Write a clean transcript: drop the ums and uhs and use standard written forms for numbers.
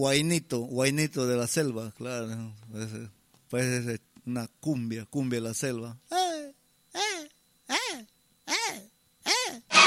Guainito de la selva, claro. Pues es una cumbia de la selva.